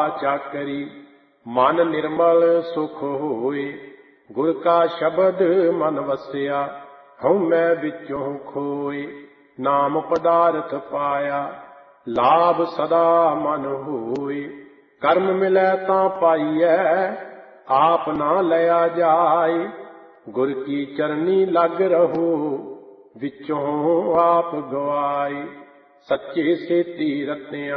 चाकरी। मन निर्मल सुख होए, गुर का शब्द मन वसिया। हऊँ मैं विचों खोए, नाम पदार्थ पाया। लाभ सदा मन होए, कर्म मिलै तां पाइयै। आप ना लया जाए, गुर की चरनी लग रहो। विचों आप गवाए, सच्चे सेती रत्या